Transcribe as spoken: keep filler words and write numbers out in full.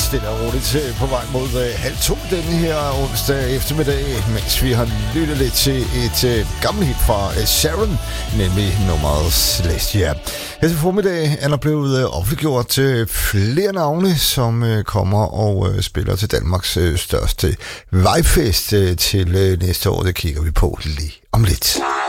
stille og roligt på vej mod uh, halv to denne her onsdag eftermiddag, mens vi har lyttet lidt til et uh, gammelt hit fra uh, Sharon, nemlig nummeret Celestia. Her til formiddag er der blevet uh, offentliggjort uh, flere navne, som uh, kommer og uh, spiller til Danmarks uh, største vejfest uh, til uh, næste år. Det kigger vi på lige om lidt.